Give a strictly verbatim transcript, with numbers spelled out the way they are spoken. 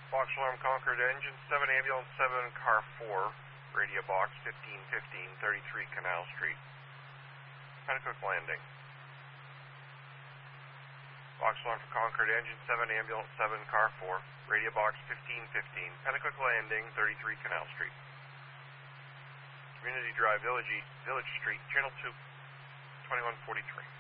Box alarm Concord engine seven, ambulance seven, car four, radio box fifteen fifteen, thirty-three Canal Street. Pennacook Landing. Box alarm for Concord engine seven, ambulance seven, car four, radio box fifteen fifteen, Pennacook Landing, thirty-three Canal Street. Community Drive, Village, Village Street, Channel two, twenty-one forty-three.